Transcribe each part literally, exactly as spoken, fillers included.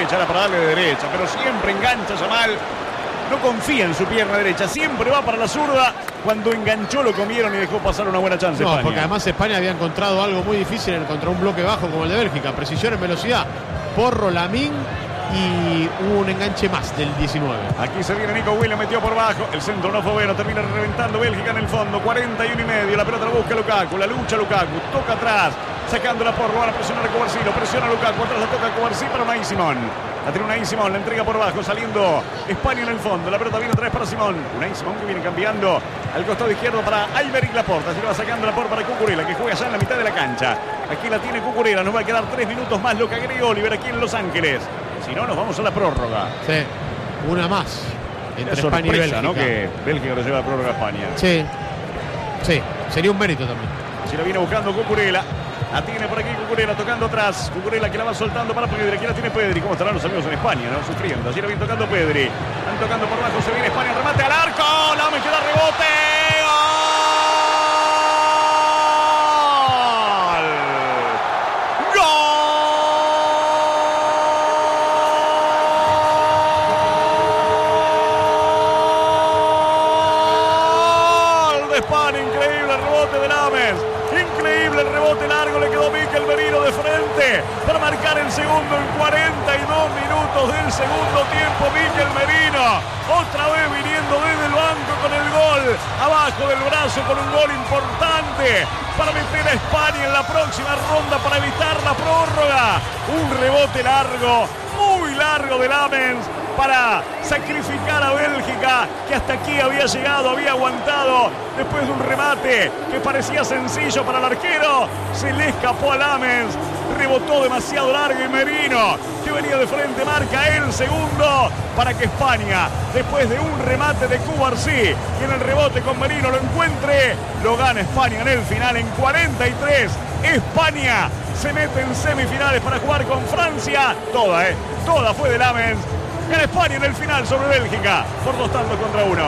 derecha, era para darle de derecha, pero siempre engancha Yamal. No confía en su pierna derecha, siempre va para la zurda. Cuando enganchó lo comieron y dejó pasar una buena chance. No, España. porque además España había encontrado algo muy difícil contra un bloque bajo como el de Bélgica. Precisión en velocidad. Porro, Lamín y hubo un enganche más del diecinueve. Aquí se viene Nico Williams, metió por bajo. El centro no fue bueno, termina reventando Bélgica en el fondo. cuarenta y uno y medio, la pelota la busca Lukaku, la lucha Lukaku, toca atrás, sacándola por, van a presionar a Covarsí, lo presiona Lukaku, atrás la toca Covarsí para Unai Simón. La tiene Unai Simón, la entrega por bajo, saliendo España en el fondo. La pelota viene otra vez para Simón. Unai Simón que viene cambiando al costado izquierdo para Aymeric Laporte. Así lo va sacando Laporte para Cucurella, que juega ya en la mitad de la cancha. Aquí la tiene Cucurella, nos va a quedar tres minutos más lo que agrega Oliver aquí en Los Ángeles. Si no, nos vamos a la prórroga. Sí, una más entre es España y Bélgica, ¿no? Que Bélgica lo lleva a prórroga a España. Sí, sí, sería un mérito también. Si la viene buscando Cucurella. La tiene por aquí Cucurella tocando atrás. Cucurella que la va soltando para Pedri. Aquí la tiene Pedri. ¿Cómo estarán los amigos en España, no? Sufriendo. Así la viene tocando Pedri. Están tocando por abajo. Se viene España. Remate al arco. La me queda rebote. ¡Gol! ¡Gol! De España. Increíble el rebote de Lames. Increíble el rebote largo, le quedó Mikel Merino de frente para marcar el segundo en cuarenta y dos minutos del segundo tiempo. Mikel Merino, otra vez viniendo desde el banco con el gol, abajo del brazo con un gol importante para meter a España en la próxima ronda para evitar la prórroga. Un rebote largo, muy largo de Lamens para sacrificar a Bélgica, que hasta aquí había llegado, había aguantado después de un remate que parecía sencillo para el arquero. Se le escapó a Lamens, rebotó demasiado largo y Merino, que venía de frente, marca el segundo para que España, después de un remate de Cubarsí y en el rebote con Merino lo encuentre, lo gana España en el final en cuarenta y tres. España se mete en semifinales para jugar con Francia. Toda, eh, toda fue de Lamens. En España en el final sobre Bélgica por dos tantos contra uno.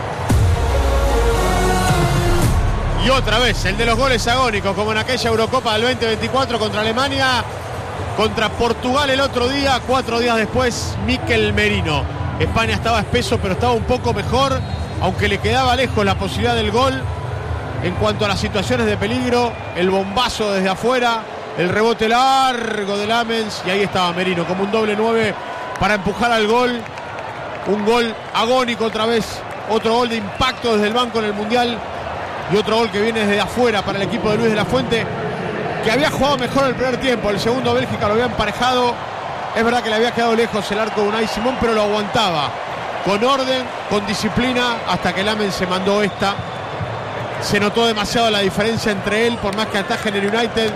Y otra vez el de los goles agónicos, como en aquella Eurocopa del veinte veinticuatro contra Alemania, contra Portugal el otro día, cuatro días después, Mikel Merino. España estaba espeso, pero estaba un poco mejor, aunque le quedaba lejos la posibilidad del gol. En cuanto a las situaciones de peligro, el bombazo desde afuera, el rebote largo de Lamens, y ahí estaba Merino como un doble nueve para empujar al gol. Un gol agónico otra vez, otro gol de impacto desde el banco en el Mundial y otro gol que viene desde afuera para el equipo de Luis de la Fuente, que había jugado mejor el primer tiempo. El segundo Bélgica lo había emparejado, es verdad que le había quedado lejos el arco de Unai Simón, pero lo aguantaba con orden, con disciplina, hasta que Lamens se mandó esta. Se notó demasiado la diferencia entre él, por más que ataje en el United,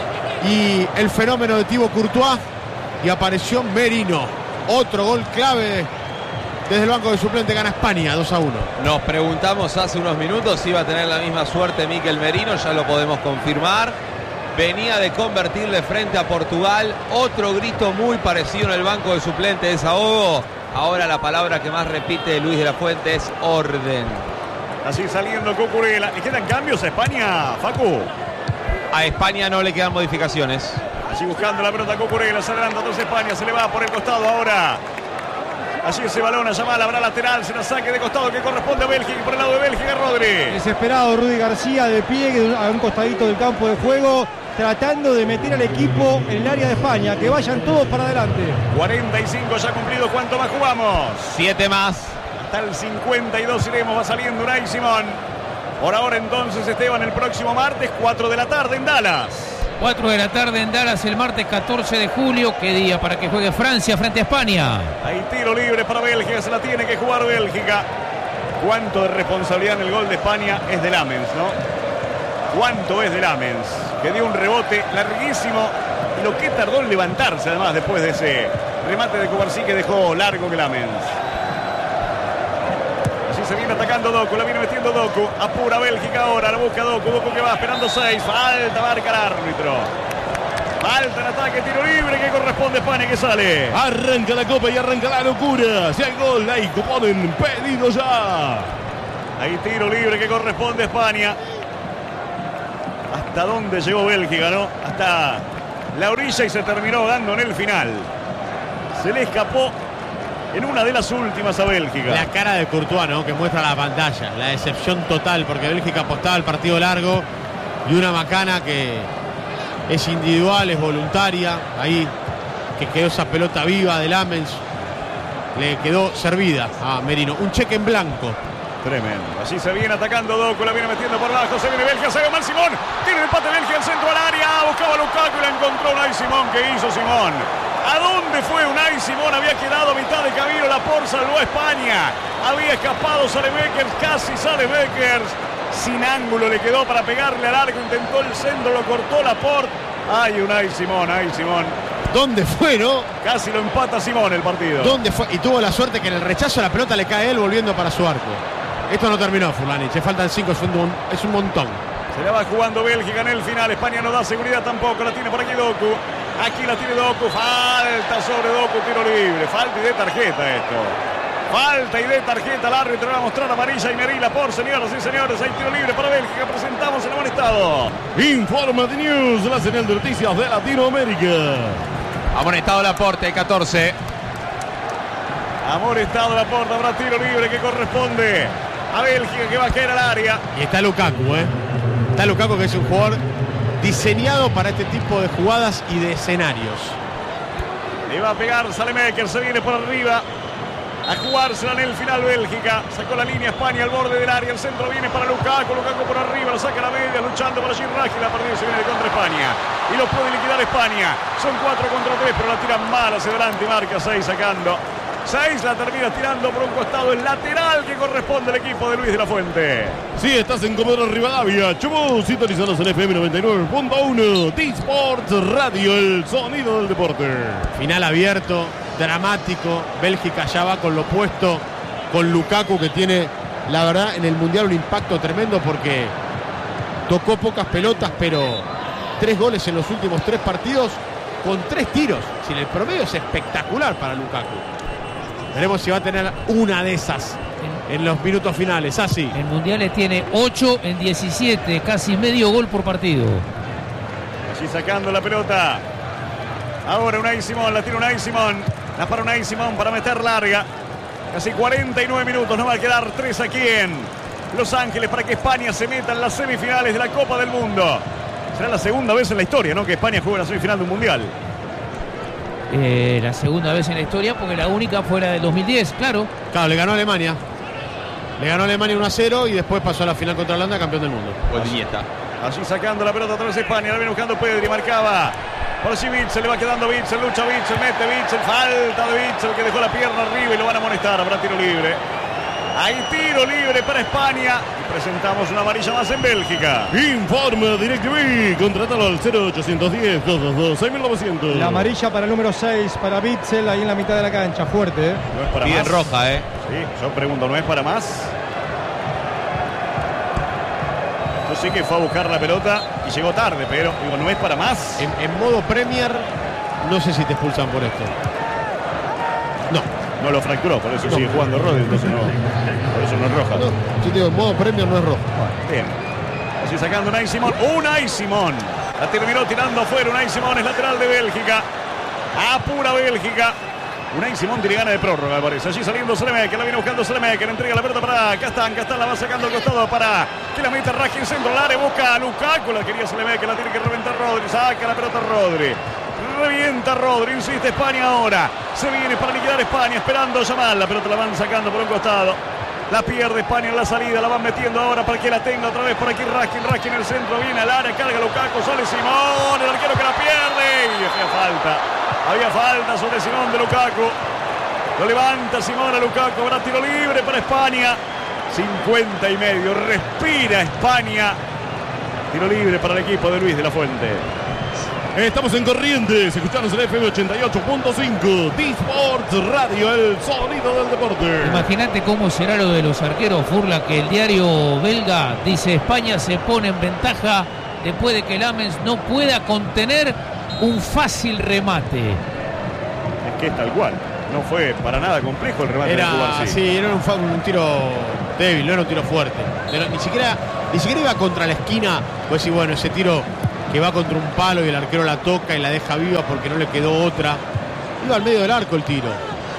y el fenómeno de Thibaut Courtois, y apareció Merino. Otro gol clave desde el banco de suplente, gana España dos a uno. Nos preguntamos hace unos minutos si iba a tener la misma suerte Mikel Merino, ya lo podemos confirmar. Venía de convertirle frente a Portugal. Otro grito muy parecido en el banco de suplente de desahogo. Ahora la palabra que más repite Luis de la Fuente es orden. Así saliendo Cucurella. ¿Le quedan cambios a España, Facu? A España no le quedan modificaciones. Allí buscando la pelota Cucurella, se adelanta entonces España, se le va por el costado ahora. Allí ese balón a Yamal, habrá lateral, se la saque de costado que corresponde a Bélgica, por el lado de Bélgica, Rodri. Desesperado Rudy García de pie a un costadito del campo de juego, tratando de meter al equipo en el área de España, que vayan todos para adelante. cuarenta y cinco ya cumplidos, ¿cuánto más jugamos? Siete más. Hasta el cincuenta y dos iremos, va saliendo Unai Simón. Por ahora entonces, Esteban, el próximo martes, cuatro de la tarde en Dallas. cuatro de la tarde en Dallas el martes catorce de julio. ¿Qué día para que juegue Francia frente a España? Hay tiro libre para Bélgica, se la tiene que jugar Bélgica. ¿Cuánto de responsabilidad en el gol de España es de Lamens, no? ¿Cuánto es de Lamens? Que dio un rebote larguísimo y lo que tardó en levantarse además después de ese remate de Cubarsí que dejó largo que Lamens. Se viene atacando Doku, la viene metiendo Doku. Apura Bélgica ahora, la busca Doku. Doku que va esperando seis. Falta, marca el árbitro. Falta en ataque, tiro libre que corresponde a España, que sale. Arranca la copa y arranca la locura. Si hay gol, ahí ponen pedido ya. Hay tiro libre que corresponde a España. ¿Hasta dónde llegó Bélgica, no? Hasta la orilla y se terminó dando en el final. Se le escapó en una de las últimas a Bélgica. La cara de Courtois, ¿no? Que muestra la pantalla. La decepción total, porque Bélgica apostaba al partido largo y una macana que es individual, es voluntaria. Ahí que quedó esa pelota viva de Lamens. Le quedó servida a Merino. Un cheque en blanco. Tremendo. Así se viene atacando Doku, la viene metiendo por abajo, se viene Bélgica, se llama Simón. Tiene el empate Bélgica al centro al área. Buscaba a Lukaku y la encontró Unai Simón. ¿Qué hizo Simón? ¿A dónde fue Unai Simón? Había quedado a mitad de camino. Laporte salvó a España. Había escapado Saelemaekers, casi Saelemaekers. Sin ángulo le quedó para pegarle al arco. Intentó el centro, lo cortó Laporte. Ay, Unai Simón, ay Simón. ¿Dónde fue, no? Casi lo empata Simón el partido. ¿Dónde fue? Y tuvo la suerte que en el rechazo la pelota le cae a él volviendo para su arco. Esto no terminó, Furlani. Se faltan cinco, es un, es un montón. Se la va jugando Bélgica en el final. España no da seguridad tampoco. La tiene por aquí Doku. Aquí la tiene Doku. Falta sobre Doku. Tiro libre. Falta y de tarjeta esto. Falta y de tarjeta. El árbitro va a mostrar amarilla y Merila por señoras y señores. Hay tiro libre para Bélgica. Presentamos el amonestado. Informa de News, la señal de noticias de Latinoamérica. Amonestado Laporte, catorce. Amonestado Laporte. Habrá tiro libre que corresponde a Bélgica, que va a caer al área. Y está Lukaku, ¿eh? Está Lukaku, que es un jugador diseñado para este tipo de jugadas y de escenarios. Le va a pegar Saelemaekers, se viene por arriba a jugársela en el final Bélgica. Sacó la línea España al borde del área. El centro viene para Lukaku. Lukaku por arriba, lo saca a la media, luchando para Girrachi. La partida se viene de contra España. Y lo puede liquidar España. Son cuatro contra tres, pero la tiran mal hacia adelante y marca seis sacando. seis la termina tirando por un costado el lateral que corresponde al equipo de Luis de la Fuente. Sí, estás en Comodoro Rivadavia, Chubut, sintonizados en F M noventa y nueve punto uno. D-Sports Radio, el sonido del deporte. Final abierto, dramático. Bélgica ya va con lo opuesto, con Lukaku, que tiene, la verdad, en el Mundial un impacto tremendo porque tocó pocas pelotas, pero tres goles en los últimos tres partidos con tres tiros. Si el promedio es espectacular para Lukaku. Veremos si va a tener una de esas en los minutos finales. Así. En mundiales tiene ocho en diecisiete, casi medio gol por partido. Allí sacando la pelota. Ahora Unai Simón, la tira Unai Simón. La para Unai Simón para meter larga. Casi cuarenta y nueve minutos, no va a quedar tres aquí en Los Ángeles para que España se meta en las semifinales de la Copa del Mundo. Será la segunda vez en la historia, ¿no?, que España juega en la semifinal de un mundial. Eh, la segunda vez en la historia, porque la única fuera del dos mil diez, claro. Claro, le ganó a Alemania. Le ganó a Alemania uno a cero y después pasó a la final contra Holanda, campeón del mundo. Gol de Iniesta. Allí sacando la pelota otra vez España. La viene buscando Pedri, marcaba. Por allí Witsel, le va quedando Witsel, lucha Witsel, mete Witsel, falta de Witsel que dejó la pierna arriba y lo van a amonestar. Habrá tiro libre. Hay tiro libre para España. Y presentamos una amarilla más en Bélgica. Informa DirecTV. Contrátalo al cero ochocientos diez, doscientos veintidós, seis mil novecientos. La amarilla para el número seis, para Witsel, ahí en la mitad de la cancha. Fuerte, ¿eh? No es para Bien más. roja, ¿eh? Sí, yo pregunto, ¿no es para más? Yo sé que fue a buscar la pelota y llegó tarde, pero digo, ¿no es para más? En, en modo Premier, no sé si te expulsan por esto. No. No lo fracturó, por eso No. sigue jugando Rodri, entonces no, por eso no es roja. No, yo te digo, en modo Premier no es rojo. Bien. Así sacando Unai Simón. Unai Simón. La terminó tirando afuera. Unai Simón es lateral de Bélgica. Apura Bélgica. Unai Simón tiene gana de prórroga, me parece. Allí saliendo Saelemaekers. La viene buscando Saelemaekers. Entrega la pelota para Castán. Castán la va sacando al costado para que la meta Raji en centro del área. Busca a Lukaku. La quería Saelemaekers. La tiene que reventar Rodri. Saca la pelota Rodri. Revienta Rodri, insiste España ahora. Se viene para liquidar España, esperando Yamal. La pelota la van sacando por un costado. La pierde España en la salida, la van metiendo ahora para que la tenga otra vez por aquí Raskin. Raskin en el centro, viene al área, carga Lukaku, sale Simón, el arquero que la pierde. Y había falta, había falta sobre Simón de Lukaku. Lo levanta Simón a Lukaku, habrá tiro libre para España. cincuenta y medio, respira España. Tiro libre para el equipo de Luis de la Fuente. Estamos en Corrientes, escuchamos el F M ochenta y ocho punto cinco, D-Sports Radio, el sonido del deporte. Imagínate cómo será lo de los arqueros, Furla, que el diario belga dice España se pone en ventaja después de que Lamens no pueda contener un fácil remate. Es que es tal cual, no fue para nada complejo el remate Era, de Cubarsí. sí, era un, fa- un tiro débil, no era un tiro fuerte. Pero ni siquiera, ni siquiera iba contra la esquina. Pues sí, bueno, ese tiro que va contra un palo y el arquero la toca y la deja viva porque no le quedó otra. Iba al medio del arco el tiro.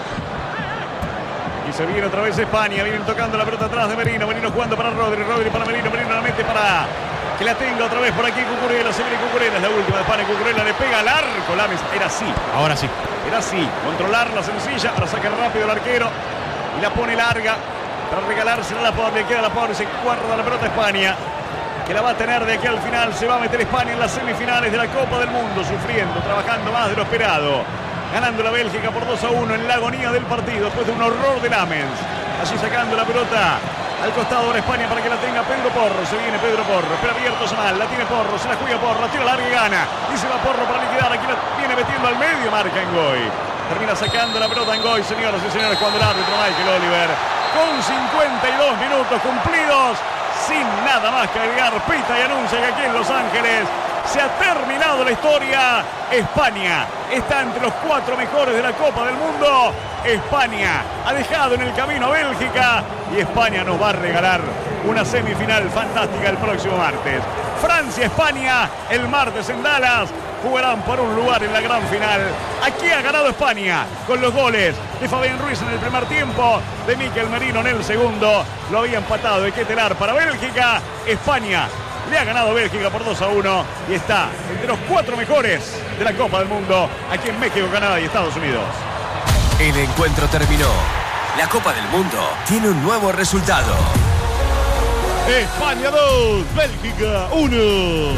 Y se viene otra vez España. Vienen tocando la pelota atrás de Merino. Merino jugando para Rodri. Rodri para Merino. Merino la mete para que la tenga otra vez por aquí Cucurella. Se viene Cucurella. Es la última de España. Cucurella le pega al arco. Lames. Era así. Ahora sí. Era así. Controlarla sencilla. Ahora saca rápido el arquero. Y la pone larga. Para regalársela a la pobre. Queda la pobre. Se guarda la pelota España. Que la va a tener de aquí al final. Se va a meter España en las semifinales de la Copa del Mundo. Sufriendo. Trabajando más de lo esperado. Ganando la Bélgica por dos a uno en la agonía del partido. Después de un horror de Lamens. Allí sacando la pelota al costado de España para que la tenga Pedro Porro. Se viene Pedro Porro. Espera abierto Yamal. La tiene Porro. Se la juega Porro. La tira larga y gana. Y se va Porro para liquidar. Aquí la viene metiendo al medio. Marca Ngoy. Termina sacando la pelota Ngoy. Señoras y señores, cuando el árbitro Michael Oliver, con cincuenta y dos minutos cumplidos, sin nada más que agregar, pita y anuncia que aquí en Los Ángeles se ha terminado la historia. España está entre los cuatro mejores de la Copa del Mundo. España ha dejado en el camino a Bélgica y España nos va a regalar una semifinal fantástica el próximo martes. Francia-España el martes en Dallas. Jugarán por un lugar en la gran final. Aquí ha ganado España con los goles de Fabián Ruiz en el primer tiempo, de Mikel Merino en el segundo. Lo había empatado de Ketelar para Bélgica. España le ha ganado a Bélgica por dos a uno y está entre los cuatro mejores de la Copa del Mundo aquí en México, Canadá y Estados Unidos. El encuentro terminó. La Copa del Mundo tiene un nuevo resultado. España dos, Bélgica uno.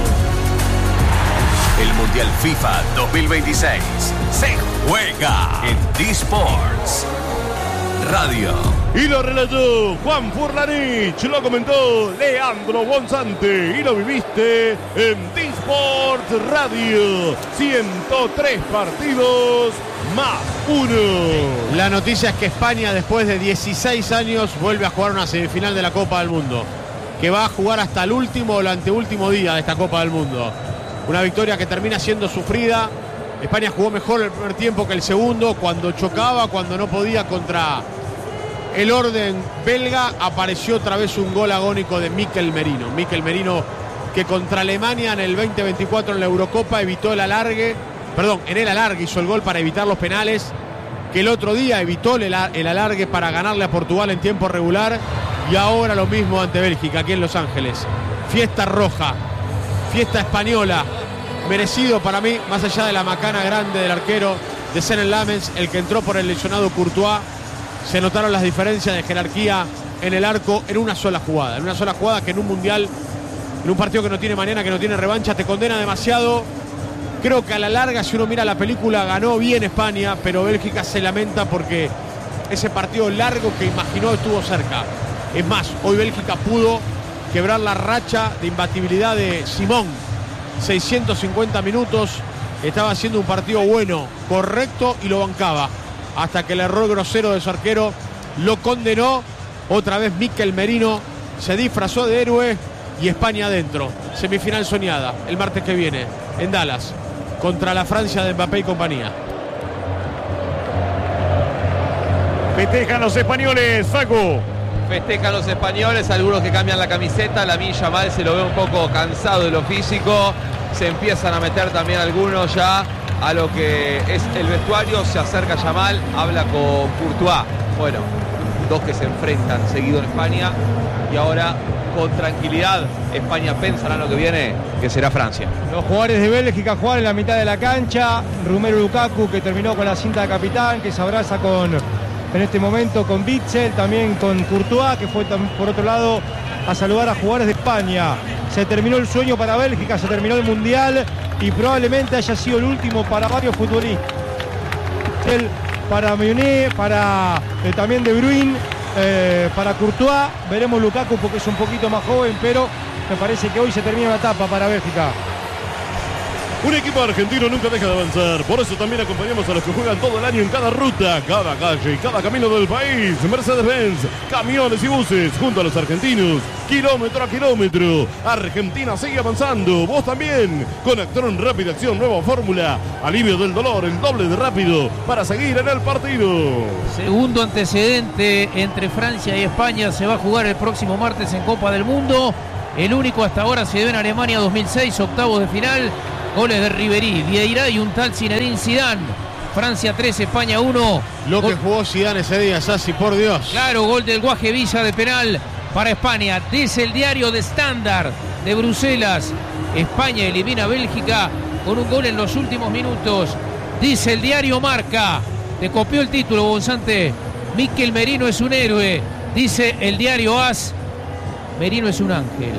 El Mundial FIFA dos mil veintiséis se juega en D-Sports Radio. Y lo relató Juan Furlanich, lo comentó Leandro Bonzante y lo viviste en D-Sports Radio. ciento tres partidos más uno. La noticia es que España, después de dieciséis años, vuelve a jugar una semifinal de la Copa del Mundo, que va a jugar hasta el último o el anteúltimo día de esta Copa del Mundo. Una victoria que termina siendo sufrida. España jugó mejor el primer tiempo que el segundo, cuando chocaba, cuando no podía contra el orden belga. Apareció otra vez un gol agónico de Mikel Merino. Mikel Merino, que contra Alemania en el veinte veinticuatro en la Eurocopa evitó el alargue, perdón, en el alargue hizo el gol para evitar los penales, que el otro día evitó el, el alargue para ganarle a Portugal en tiempo regular, y ahora lo mismo ante Bélgica aquí en Los Ángeles. Fiesta roja, fiesta española, merecido para mí, más allá de la macana grande del arquero de Senen Lamens, el que entró por el lesionado Courtois. Se notaron las diferencias de jerarquía en el arco en una sola jugada, en una sola jugada que en un mundial, en un partido que no tiene mañana, que no tiene revancha, te condena demasiado. Creo que a la larga, si uno mira la película, ganó bien España, pero Bélgica se lamenta porque ese partido largo que imaginó estuvo cerca. Es más, hoy Bélgica pudo quebrar la racha de imbatibilidad de Simón. seiscientos cincuenta minutos, estaba haciendo un partido bueno, correcto, y lo bancaba, hasta que el error grosero de su arquero lo condenó. Otra vez Mikel Merino se disfrazó de héroe y España adentro. Semifinal soñada el martes que viene en Dallas contra la Francia de Mbappé y compañía. Festejan los españoles, Facu. Festejan los españoles, algunos que cambian la camiseta. Lamine Yamal se lo ve un poco cansado de lo físico. Se empiezan a meter también algunos ya a lo que es el vestuario. Se acerca Yamal, habla con Courtois. Bueno, dos que se enfrentan seguido en España. Y ahora, con tranquilidad, España pensará en lo que viene, que será Francia. Los jugadores de Bélgica juegan en la mitad de la cancha. Romelu Lukaku, que terminó con la cinta de capitán, que se abraza con, en este momento, con Witsel, también con Courtois, que fue por otro lado a saludar a jugadores de España. Se terminó el sueño para Bélgica, se terminó el Mundial y probablemente haya sido el último para varios futbolistas. El, para Meunier, para eh, también De Bruyne, eh, para Courtois. Veremos Lukaku porque es un poquito más joven, pero me parece que hoy se termina la etapa para Bélgica. Un equipo argentino nunca deja de avanzar, por eso también acompañamos a los que juegan todo el año en cada ruta, cada calle y cada camino del país. Mercedes-Benz, camiones y buses, junto a los argentinos, kilómetro a kilómetro. Argentina sigue avanzando, vos también, con Actron Rápida Acción, nueva fórmula, alivio del dolor, el doble de rápido, para seguir en el partido. Segundo antecedente entre Francia y España se va a jugar el próximo martes en Copa del Mundo. El único hasta ahora se dio en Alemania dos mil seis, octavos de final. Goles de Ribéry, Vieira y un tal Zinedine Zidane. Francia tres, España uno. Lo Gol- que jugó Zidane ese día, Sassi, por Dios. Claro, gol del Guaje Villa de penal para España. Dice el diario The Standard de Bruselas: España elimina a Bélgica con un gol en los últimos minutos. Dice el diario Marca, te copió el título, Bonsante: Mikel Merino es un héroe. Dice el diario AS: Merino es un ángel.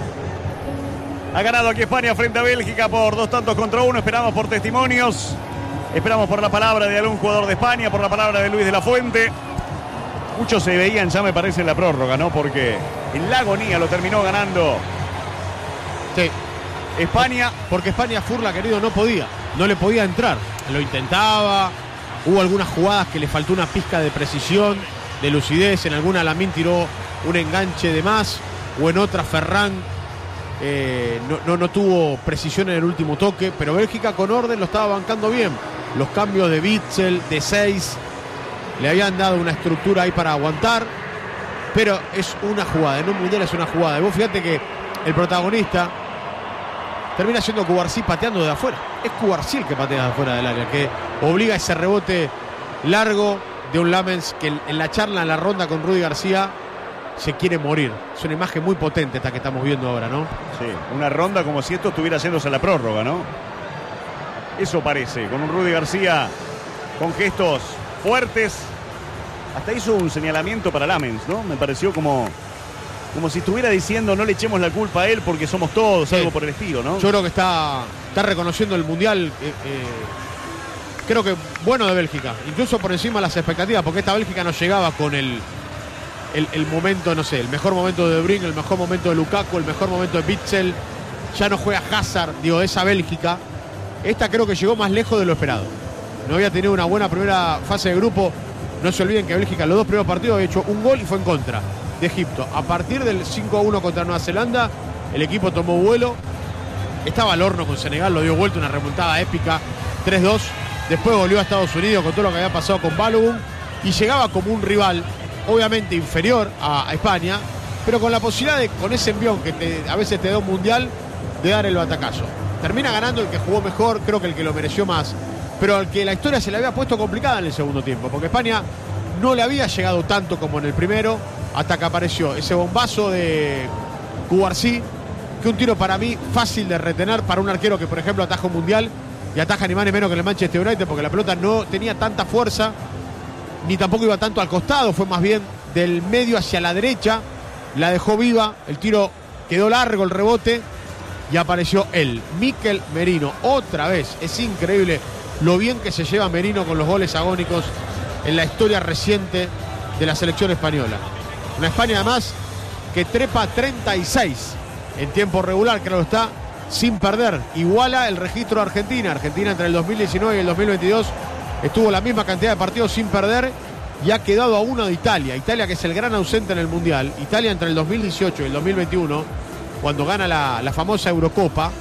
Ha ganado aquí España frente a Bélgica por dos tantos contra uno. Esperamos por testimonios. Esperamos por la palabra de algún jugador de España, por la palabra de Luis de la Fuente. Muchos se veían, ya me parece, en la prórroga, ¿no? Porque en la agonía lo terminó ganando Sí. España. Porque España, Furla, querido, no podía. No le podía entrar. Lo intentaba. Hubo algunas jugadas que le faltó una pizca de precisión, de lucidez. En alguna Lamine tiró un enganche de más. O en otra Ferran eh, no, no, no tuvo precisión en el último toque. Pero Bélgica con orden lo estaba bancando bien. Los cambios de Witsel, de seis, le habían dado una estructura ahí para aguantar. Pero es una jugada. En un mundial es una jugada. Y vos fíjate que el protagonista termina siendo Cubarsí pateando de afuera. Es Cubarsí el que patea de afuera del área, que obliga ese rebote largo de un Lamens que en la charla, en la ronda con Rudy García, se quiere morir. Es una imagen muy potente esta que estamos viendo ahora, ¿no? Sí, una ronda como si esto estuviera haciéndose la prórroga, ¿no? Eso parece, con un Rudy García con gestos fuertes. Hasta hizo un señalamiento para Lamens, ¿no? Me pareció como, como si estuviera diciendo: no le echemos la culpa a él porque somos todos, Sí. algo por el estilo, ¿no? Yo creo que está, está reconociendo el Mundial, eh, eh, creo que bueno de Bélgica, incluso por encima de las expectativas, porque esta Bélgica no llegaba con el, el, el momento, no sé, el mejor momento de De Bruyne, el mejor momento de Lukaku, el mejor momento de Witsel. Ya no juega Hazard, digo, esa Bélgica. Esta creo que llegó más lejos de lo esperado. No había tenido una buena primera fase de grupo. No se olviden que Bélgica en los dos primeros partidos había hecho un gol y fue en contra de Egipto. A partir del cinco a uno contra Nueva Zelanda, el equipo tomó vuelo. Estaba al horno con Senegal, lo dio vuelta, una remontada épica, tres dos. Después volvió a Estados Unidos con todo lo que había pasado con Balogun y llegaba como un rival, obviamente inferior a, a España, pero con la posibilidad de, con ese envión que te, a veces te da un mundial, de dar el batacazo. Termina ganando el que jugó mejor, creo que el que lo mereció más, pero al que la historia se le había puesto complicada en el segundo tiempo, porque España no le había llegado tanto como en el primero, hasta que apareció ese bombazo de Cubarsí, que un tiro para mí fácil de retener para un arquero que, por ejemplo, ataja un mundial y ataja ni más ni menos que en el Manchester United, porque la pelota no tenía tanta fuerza, ni tampoco iba tanto al costado, fue más bien del medio hacia la derecha, la dejó viva, el tiro quedó largo, el rebote, y apareció él, Mikel Merino, otra vez. Es increíble lo bien que se lleva Merino con los goles agónicos en la historia reciente de la selección española. Una España además que trepa treinta y seis en tiempo regular, creo que está sin perder. Iguala el registro de Argentina. Argentina entre el dos mil diecinueve y el dos mil veintidós estuvo la misma cantidad de partidos sin perder y ha quedado a uno de Italia. Italia, que es el gran ausente en el Mundial. Italia entre el dos mil dieciocho y el dos mil veintiuno, cuando gana la, la famosa Eurocopa,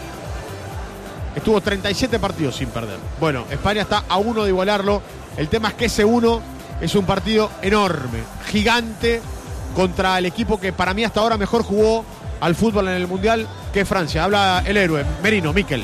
estuvo treinta y siete partidos sin perder. Bueno, España está a uno de igualarlo. El tema es que ese uno es un partido enorme, gigante, contra el equipo que para mí hasta ahora mejor jugó al fútbol en el Mundial, que es Francia. Habla el héroe, Merino, Mikel.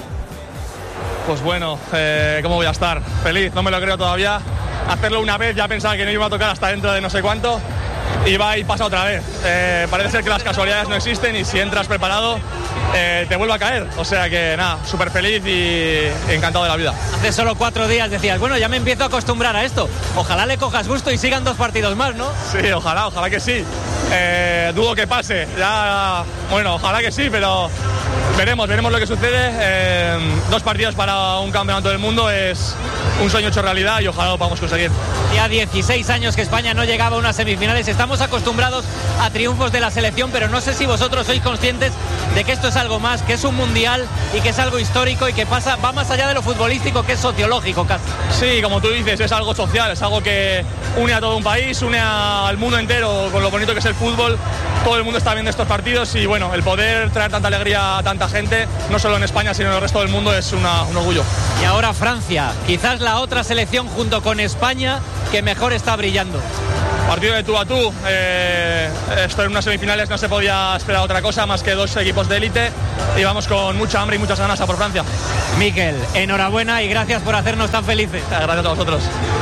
Pues bueno, eh, ¿cómo voy a estar? Feliz, no me lo creo todavía. Hacerlo una vez, ya pensaba que no iba a tocar hasta dentro de no sé cuánto, y va y pasa otra vez. Eh, parece ser que las casualidades no existen y si entras preparado eh, te vuelve a caer. O sea que nada, súper feliz y encantado de la vida. Hace solo cuatro días decías, bueno, ya me empiezo a acostumbrar a esto. Ojalá le cojas gusto y sigan dos partidos más, ¿no? Sí, ojalá, ojalá que sí. Eh, dudo que pase. Ya, bueno, ojalá que sí, pero veremos, veremos lo que sucede. Eh, dos partidos para un campeonato del mundo es un sueño hecho realidad y ojalá lo podamos conseguir. Ya dieciséis años que España no llegaba a unas semifinales. Estamos acostumbrados a triunfos de la selección, pero no sé si vosotros sois conscientes de que esto es algo más, que es un mundial y que es algo histórico y que pasa, va más allá de lo futbolístico, que es sociológico casi. Sí, como tú dices, es algo social, es algo que une a todo un país, une al mundo entero con lo bonito que es el fútbol. Todo el mundo está viendo estos partidos y bueno, el poder traer tanta alegría a tanta gente, no solo en España sino en el resto del mundo, es una, un orgullo. Y ahora Francia, quizás la otra selección junto con España que mejor está brillando. Partido de tú a tú. Eh, esto en unas semifinales no se podía esperar otra cosa más que dos equipos de élite y vamos con mucha hambre y muchas ganas a por Francia. Mikel, enhorabuena y gracias por hacernos tan felices. Gracias a vosotros.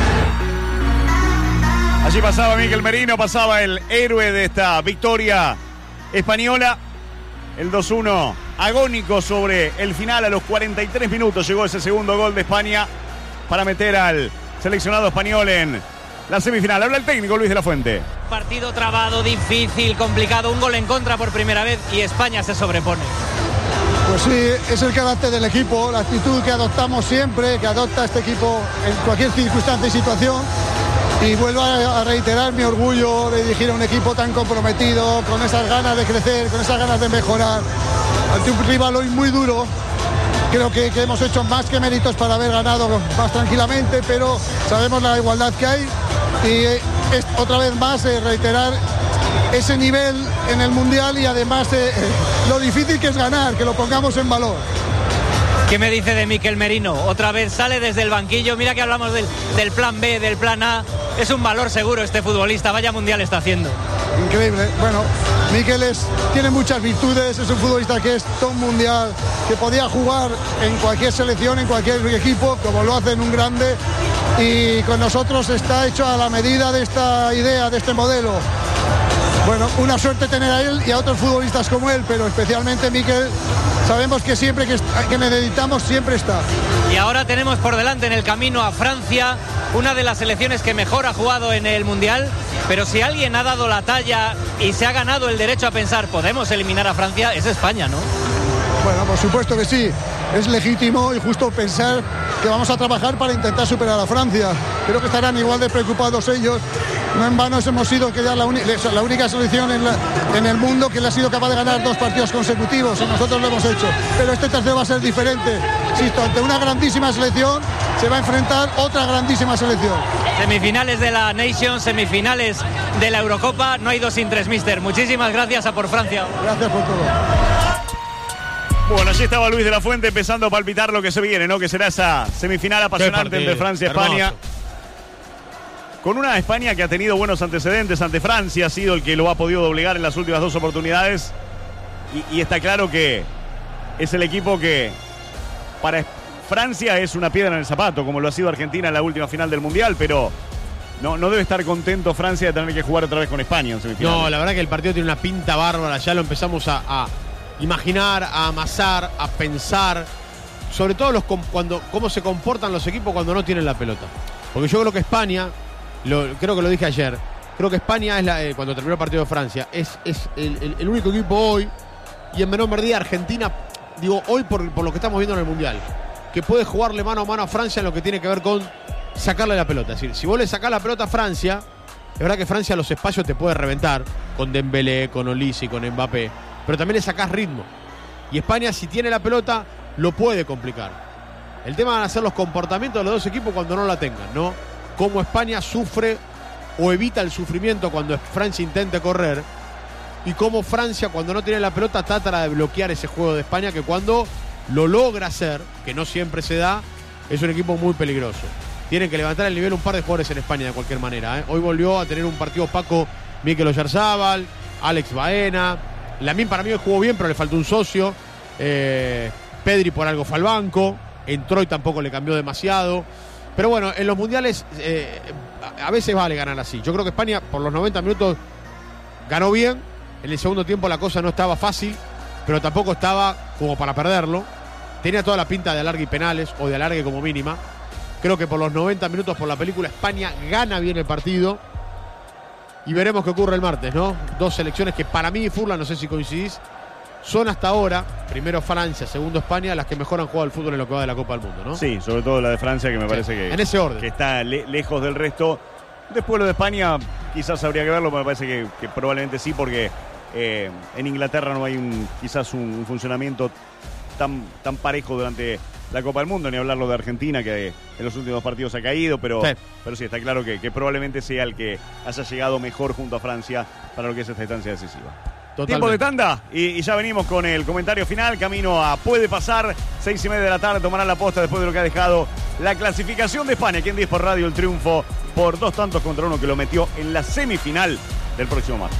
Allí pasaba Mikel Merino, pasaba el héroe de esta victoria española. El dos uno agónico sobre el final. A los cuarenta y tres minutos llegó ese segundo gol de España para meter al seleccionado español en la semifinal. Habla el técnico Luis de la Fuente. Partido trabado, difícil, complicado, un gol en contra por primera vez y España se sobrepone. Pues sí, es el carácter del equipo, la actitud que adoptamos siempre, que adopta este equipo en cualquier circunstancia y situación. Y vuelvo a reiterar mi orgullo de dirigir a un equipo tan comprometido, con esas ganas de crecer, con esas ganas de mejorar. Ante un rival hoy muy duro, creo que, que hemos hecho más que méritos para haber ganado más tranquilamente, pero sabemos la igualdad que hay y es, otra vez más eh, reiterar ese nivel en el Mundial y además eh, lo difícil que es ganar, que lo pongamos en valor. ¿Qué me dice de Mikel Merino? Otra vez sale desde el banquillo, mira que hablamos del, del plan B, del plan A, es un valor seguro este futbolista, vaya Mundial está haciendo. Increíble, bueno, Mikel es, tiene muchas virtudes, es un futbolista que es todo mundial, que podía jugar en cualquier selección, en cualquier equipo, como lo hace en un grande, y con nosotros está hecho a la medida de esta idea, de este modelo. Bueno, una suerte tener a él y a otros futbolistas como él, pero especialmente Mikel, sabemos que siempre que, que necesitamos, siempre está. Y ahora tenemos por delante en el camino a Francia, una de las selecciones que mejor ha jugado en el Mundial, pero si alguien ha dado la talla y se ha ganado el derecho a pensar, podemos eliminar a Francia, es España, ¿no? Bueno, por supuesto que sí, es legítimo y justo pensar que vamos a trabajar para intentar superar a Francia. Creo que estarán igual de preocupados ellos. No en vano hemos sido que ya la, la única selección en, la, en el mundo que le ha sido capaz de ganar dos partidos consecutivos y nosotros lo hemos hecho. Pero este tercero va a ser diferente. Insisto, ante una grandísima selección se va a enfrentar otra grandísima selección. Semifinales de la Nations, semifinales de la Eurocopa, no hay dos sin tres, mister. Muchísimas gracias a por Francia. Gracias por todo. Bueno, allí estaba Luis de la Fuente empezando a palpitar lo que se viene, ¿no? Que será esa semifinal apasionante entre Francia y España. Hermoso. Con una España que ha tenido buenos antecedentes ante Francia, ha sido el que lo ha podido doblegar en las últimas dos oportunidades. Y, y está claro que es el equipo que para Francia es una piedra en el zapato, como lo ha sido Argentina en la última final del Mundial, pero no, no debe estar contento Francia de tener que jugar otra vez con España en semifinales. No, la verdad que el partido tiene una pinta bárbara, ya lo empezamos a, a imaginar, a amasar, a pensar, sobre todo los, cuando, cómo se comportan los equipos cuando no tienen la pelota. Porque yo creo que España, lo, creo que lo dije ayer, creo que España, es la, eh, cuando terminó el partido de Francia, es, es el, el, el único equipo hoy, y en menor medida Argentina, digo hoy por, por lo que estamos viendo en el Mundial, que puede jugarle mano a mano a Francia en lo que tiene que ver con sacarle la pelota. Es decir, si vos le sacás la pelota a Francia, es verdad que Francia los espacios te puede reventar, con Dembélé, con Olise, con Mbappé, pero también le sacás ritmo. Y España, si tiene la pelota, lo puede complicar. El tema van a ser los comportamientos de los dos equipos cuando no la tengan, ¿no? Cómo España sufre o evita el sufrimiento cuando Francia intente correr, y cómo Francia, cuando no tiene la pelota, trata de bloquear ese juego de España, que cuando lo logra hacer, que no siempre se da, es un equipo muy peligroso. Tienen que levantar el nivel un par de jugadores en España de cualquier manera, ¿eh? Hoy volvió a tener un partido opaco Mikel Oyarzabal, Alex Baena. Lamine para mí jugó bien, pero le faltó un socio. Eh, Pedri por algo fue al banco. Entró y tampoco le cambió demasiado. Pero bueno, en los mundiales eh, a veces vale ganar así. Yo creo que España por los noventa minutos ganó bien. En el segundo tiempo la cosa no estaba fácil, pero tampoco estaba como para perderlo. Tenía toda la pinta de alargue y penales, o de alargue como mínima. Creo que por los noventa minutos, por la película, España gana bien el partido. Y veremos qué ocurre el martes, ¿no? Dos selecciones que para mí, Furlan, no sé si coincidís, son hasta ahora, primero Francia, segundo España, las que mejor han jugado al fútbol en lo que va de la Copa del Mundo, ¿no? Sí, sobre todo la de Francia, que me sí, parece que, en ese orden, que está le lejos del resto. Después lo de España, quizás habría que verlo, pero me parece que, que probablemente sí, porque eh, en Inglaterra no hay un quizás un, un funcionamiento tan, tan parejo durante la Copa del Mundo, ni hablarlo de Argentina, que en los últimos partidos ha caído, pero sí, pero sí está claro que, que probablemente sea el que haya llegado mejor junto a Francia para lo que es esta instancia decisiva. Totalmente. Tiempo de tanda y, y ya venimos con el comentario final, camino a Puede Pasar, seis y media de la tarde, tomarán la posta después de lo que ha dejado la clasificación de España, aquí en diez por Radio El Triunfo por dos tantos contra uno que lo metió en la semifinal del próximo martes.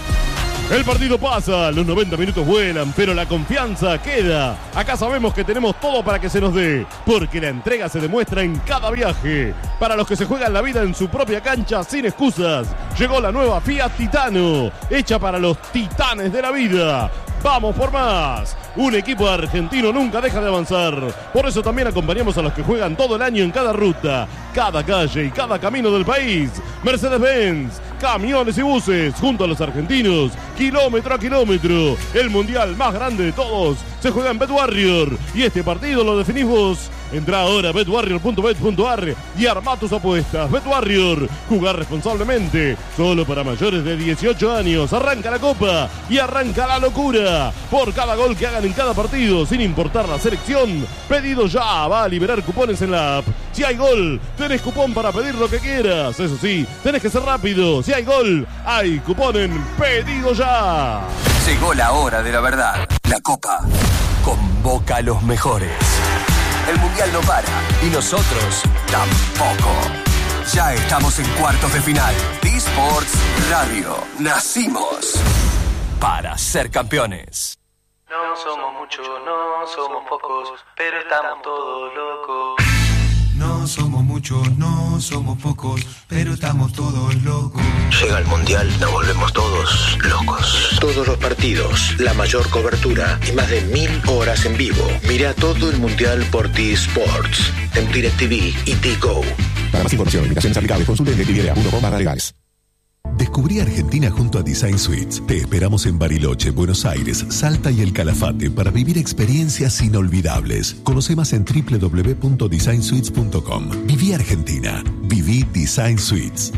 El partido pasa, los noventa minutos vuelan, pero la confianza queda. Acá sabemos que tenemos todo para que se nos dé, porque la entrega se demuestra en cada viaje. Para los que se juegan la vida en su propia cancha sin excusas, llegó la nueva Fiat Titano, hecha para los titanes de la vida. ¡Vamos por más! Un equipo argentino nunca deja de avanzar. Por eso también acompañamos a los que juegan todo el año en cada ruta, cada calle y cada camino del país. Mercedes-Benz, camiones y buses, junto a los argentinos, kilómetro a kilómetro. El mundial más grande de todos se juega en BetWarrior. Y este partido lo definís vos. Entrá ahora a bet warrior punto bet punto a r y armá tus apuestas. BetWarrior, jugar responsablemente, solo para mayores de dieciocho años. Arranca la copa y arranca la locura. Por cada gol que hagan en cada partido, sin importar la selección, pedido ya va a liberar cupones en la app. Si hay gol, tenés cupón para pedir lo que quieras. Eso sí, tenés que ser rápido. Si hay gol, hay cupón en pedido ya. Llegó la hora de la verdad. La Copa convoca a los mejores. El Mundial no para y nosotros tampoco. Ya estamos en cuartos de final. D-Sports Radio. Nacimos para ser campeones. No somos muchos, no somos pocos, pero estamos todos locos. No somos muchos, no somos pocos, pero estamos todos locos. Llega el Mundial, nos volvemos todos locos. Todos los partidos, la mayor cobertura y más de mil horas en vivo. Mira todo el Mundial por T-Sports, en DirecTV y T-Go. Para más información, invitaciones aplicables, consulte en directv punto com barra legales. Descubrí Argentina junto a Design Suites. Te esperamos en Bariloche, Buenos Aires, Salta y El Calafate para vivir experiencias inolvidables. Conoce más en doble u doble u doble u punto design suites punto com. Viví Argentina. Viví Design Suites.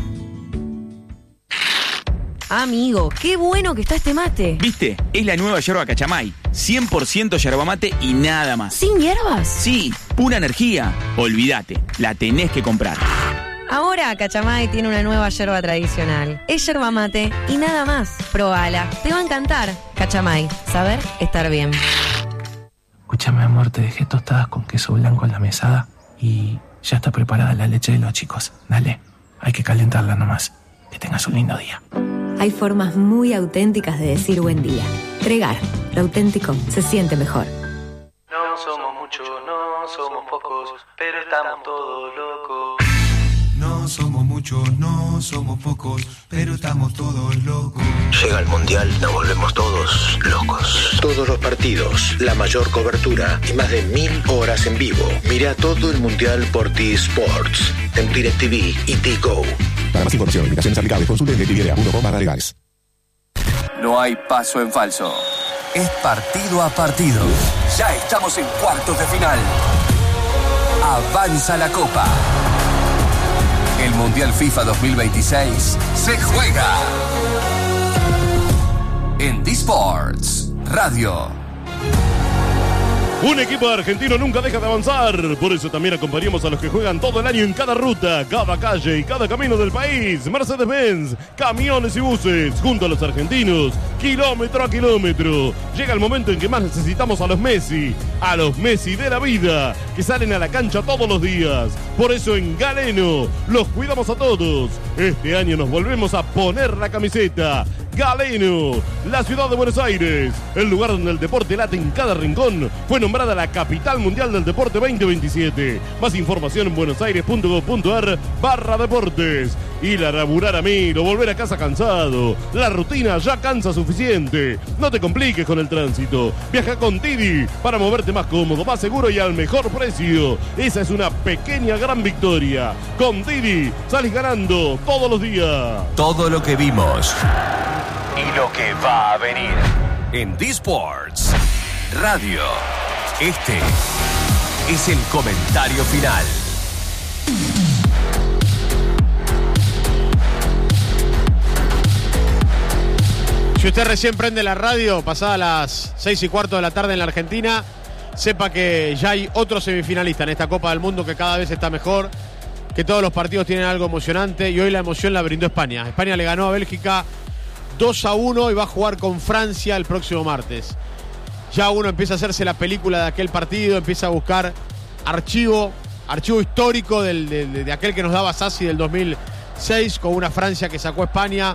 Amigo, qué bueno que está este mate. ¿Viste? Es la nueva yerba Cachamay. cien por ciento yerba mate y nada más. ¿Sin hierbas? Sí, pura energía. Olvídate, la tenés que comprar. Ahora Cachamay tiene una nueva yerba tradicional. Es yerba mate y nada más. Probala, te va a encantar. Cachamay, saber estar bien. Escúchame, amor, te dejé tostadas con queso blanco en la mesada y ya está preparada la leche de los chicos. Dale, hay que calentarla nomás. Que tengas un lindo día. Hay formas muy auténticas de decir buen día. Tregar, lo auténtico se siente mejor. No somos muchos, no somos pocos, pero estamos todos locos. No somos muchos, no somos pocos, pero estamos todos locos. Llega el Mundial, nos volvemos todos locos. Todos los partidos, la mayor cobertura y más de mil horas en vivo. Mira todo el Mundial por T-Sports, en DirecTV y T-Go. Para más información, invitaciones aplicables, consulte en directv punto com barra legales. No hay paso en falso. Es partido a partido. Ya estamos en cuartos de final. Avanza la Copa. El Mundial FIFA dos mil veintiséis se juega en D-Sports Radio. Un equipo argentino nunca deja de avanzar. Por eso también acompañamos a los que juegan todo el año en cada ruta, cada calle y cada camino del país. Mercedes-Benz, camiones y buses, junto a los argentinos, kilómetro a kilómetro. Llega el momento en que más necesitamos a los Messi, a los Messi de la vida, que salen a la cancha todos los días. Por eso en Galeno los cuidamos a todos. Este año nos volvemos a poner la camiseta. Galeno, la ciudad de Buenos Aires, el lugar donde el deporte late en cada rincón, fue nombrada la capital mundial del deporte veinte veintisiete. Más información en buenosaires punto gov punto ar barra deportes. Ir a laburar a mí, o volver a casa cansado. La rutina ya cansa suficiente. No te compliques con el tránsito. Viaja con Didi para moverte más cómodo, más seguro y al mejor precio. Esa es una pequeña gran victoria. Con Didi salís ganando todos los días. Todo lo que vimos y lo que va a venir en D-Sports Radio. Este es el comentario final. Si usted recién prende la radio, pasada las seis y cuarto de la tarde en la Argentina, sepa que ya hay otro semifinalista en esta Copa del Mundo que cada vez está mejor, que todos los partidos tienen algo emocionante y hoy la emoción la brindó España. España le ganó a Bélgica dos a uno y va a jugar con Francia el próximo martes. Ya uno empieza a hacerse la película de aquel partido, empieza a buscar archivo archivo histórico del, de, de aquel que nos daba Sassi del dos mil seis, con una Francia que sacó a España,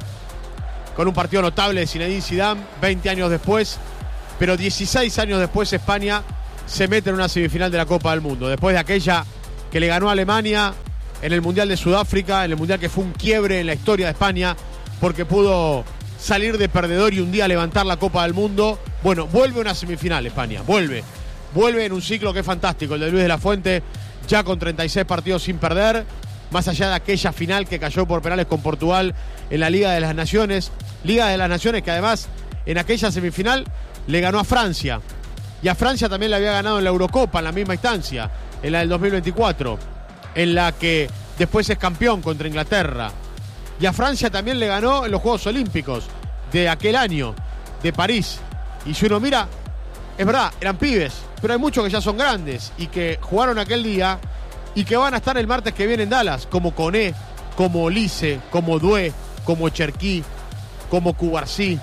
con un partido notable de Zinedine Zidane, veinte años después, pero dieciséis años después España se mete en una semifinal de la Copa del Mundo, después de aquella que le ganó a Alemania en el Mundial de Sudáfrica, en el Mundial que fue un quiebre en la historia de España, porque pudo salir de perdedor y un día levantar la Copa del Mundo. Bueno, vuelve a una semifinal España, vuelve, vuelve en un ciclo que es fantástico, el de Luis de la Fuente, ya con treinta y seis partidos sin perder, más allá de aquella final que cayó por penales con Portugal en la Liga de las Naciones, Liga de las Naciones que además en aquella semifinal le ganó a Francia, y a Francia también le había ganado en la Eurocopa en la misma instancia, en la del dos mil veinticuatro, en la que después es campeón contra Inglaterra, y a Francia también le ganó en los Juegos Olímpicos de aquel año, de París. Y si uno mira, es verdad, eran pibes, pero hay muchos que ya son grandes y que jugaron aquel día y que van a estar el martes que viene en Dallas, como Koné, como Olise, como Doué, como Cherki, como Cubarsí,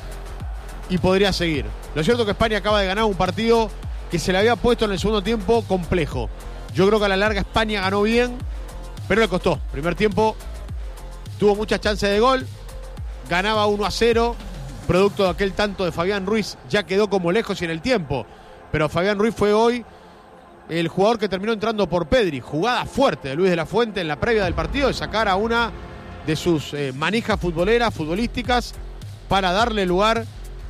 y podría seguir. Lo cierto es que España acaba de ganar un partido que se le había puesto en el segundo tiempo complejo. Yo creo que a la larga España ganó bien, pero le costó. Primer tiempo tuvo muchas chances de gol, ganaba uno a cero, producto de aquel tanto de Fabián Ruiz, ya quedó como lejos y en el tiempo. Pero Fabián Ruiz fue hoy el jugador que terminó entrando por Pedri. Jugada fuerte de Luis de la Fuente en la previa del partido, de sacar a una de sus eh, manijas futboleras, futbolísticas, para darle lugar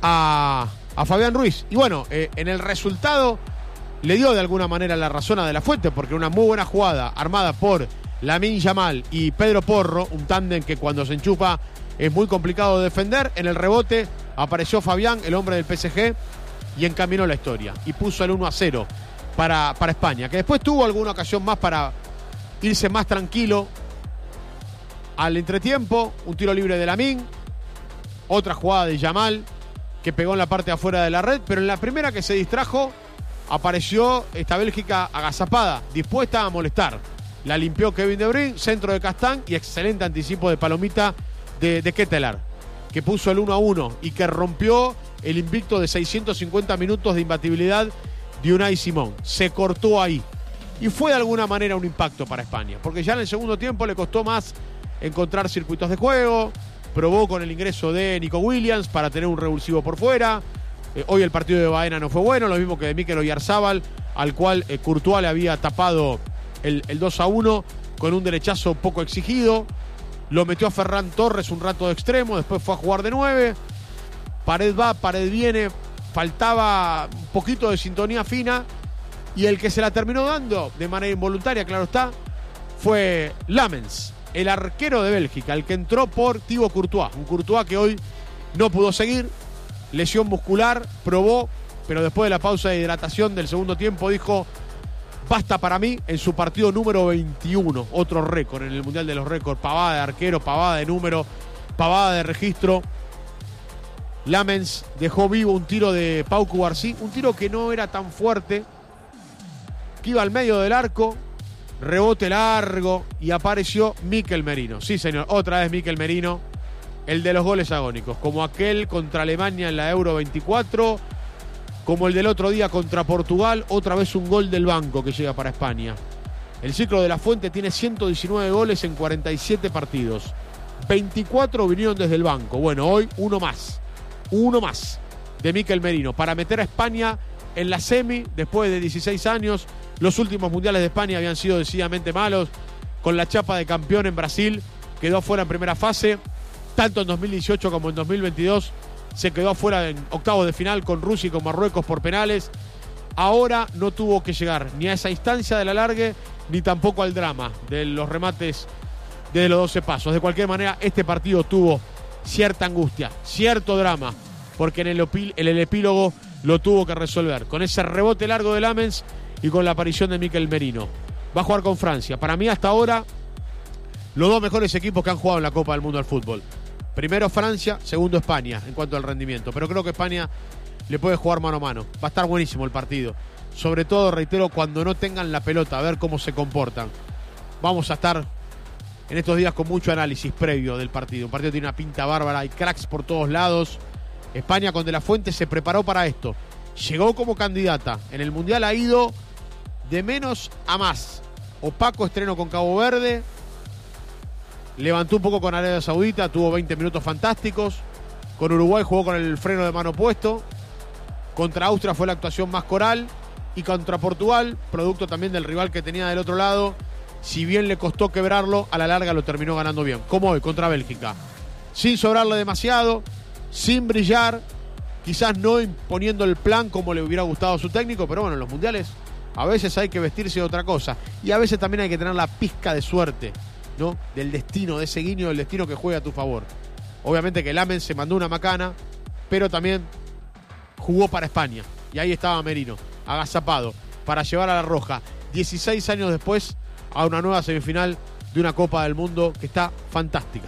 a, a Fabián Ruiz. Y bueno, eh, en el resultado le dio de alguna manera la razón a De la Fuente, porque una muy buena jugada armada por Lamine Yamal y Pedro Porro, un tándem que cuando se enchupa es muy complicado de defender. En el rebote apareció Fabián, el hombre del P S G, y encaminó la historia y puso el uno a cero para, para España, que después tuvo alguna ocasión más para irse más tranquilo al entretiempo. Un tiro libre de Lamine, otra jugada de Yamal que pegó en la parte de afuera de la red, pero en la primera que se distrajo apareció esta Bélgica agazapada, dispuesta a molestar. La limpió Kevin De Bruyne, centro de Castán y excelente anticipo de Palomita de, de Ketelaar, que puso el uno a uno y que rompió el invicto de seiscientos cincuenta minutos de imbatibilidad de Unai Simón. Se cortó ahí y fue de alguna manera un impacto para España, porque ya en el segundo tiempo le costó más encontrar circuitos de juego, probó con el ingreso de Nico Williams para tener un revulsivo por fuera. Eh, hoy el partido de Baena no fue bueno, lo mismo que de Mikel Oyarzabal, al cual eh, Courtois le había tapado el, el dos a uno con un derechazo poco exigido. Lo metió a Ferran Torres un rato de extremo, después fue a jugar de nueve. Pared va, pared viene, faltaba un poquito de sintonía fina, y el que se la terminó dando de manera involuntaria, claro está, fue Lamens, el arquero de Bélgica, el que entró por Thibaut Courtois, un Courtois que hoy no pudo seguir, lesión muscular, probó, pero después de la pausa de hidratación del segundo tiempo dijo: basta para mí, en su partido número veintiuno, otro récord en el Mundial de los Récords, pavada de arquero, pavada de número, pavada de registro. Lamens dejó vivo un tiro de Pau Cubarsí, un tiro que no era tan fuerte, que iba al medio del arco, rebote largo y apareció Mikel Merino. Sí, señor, otra vez Mikel Merino, el de los goles agónicos, como aquel contra Alemania en la Euro veinticuatro, como el del otro día contra Portugal, otra vez un gol del banco que llega para España. El ciclo de la Fuente tiene ciento diecinueve goles en cuarenta y siete partidos. veinticuatro vinieron desde el banco. Bueno, hoy uno más. Uno más de Mikel Merino para meter a España en la semi después de dieciséis años. Los últimos mundiales de España habían sido decididamente malos. Con la chapa de campeón en Brasil, quedó fuera en primera fase. Tanto en dos mil dieciocho como en dos mil veintidós se quedó fuera en octavos de final con Rusia y con Marruecos por penales. Ahora no tuvo que llegar ni a esa instancia de la alargue, ni tampoco al drama de los remates de los doce pasos. De cualquier manera, este partido tuvo cierta angustia, cierto drama, porque en el, opil, en el epílogo lo tuvo que resolver, con ese rebote largo de Lamens y con la aparición de Mikel Merino. Va a jugar con Francia. Para mí hasta ahora, los dos mejores equipos que han jugado en la Copa del Mundo del fútbol. Primero Francia, segundo España en cuanto al rendimiento, pero creo que España le puede jugar mano a mano. Va a estar buenísimo el partido, sobre todo, reitero, cuando no tengan la pelota, a ver cómo se comportan. Vamos a estar en estos días con mucho análisis previo del partido. Un partido tiene una pinta bárbara, hay cracks por todos lados. España con De la Fuente se preparó para esto. Llegó como candidata. En el Mundial ha ido de menos a más. opaco estreno con Cabo Verde. Levantó un poco con Arabia Saudita, tuvo veinte minutos fantásticos. Con Uruguay jugó con el freno de mano puesto. Contra Austria fue la actuación más coral. Y contra Portugal, producto también del rival que tenía del otro lado, si bien le costó quebrarlo, a la larga lo terminó ganando bien. Como hoy, contra Bélgica. Sin sobrarle demasiado, sin brillar, quizás no imponiendo el plan como le hubiera gustado a su técnico, pero bueno, en los mundiales a veces hay que vestirse de otra cosa. Y a veces también hay que tener la pizca de suerte, ¿no? Del destino, de ese guiño del destino que juega a tu favor. Obviamente que Lamen se mandó una macana, pero también jugó para España. Y ahí estaba Merino, agazapado, para llevar a la Roja, dieciséis años después, a una nueva semifinal de una Copa del Mundo que está fantástica.